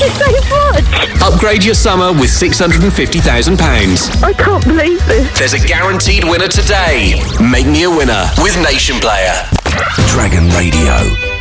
you so much. Upgrade your summer with £650,000. I can't believe this. There's a guaranteed winner today. Make me a winner with Nation Player. Dragon Radio.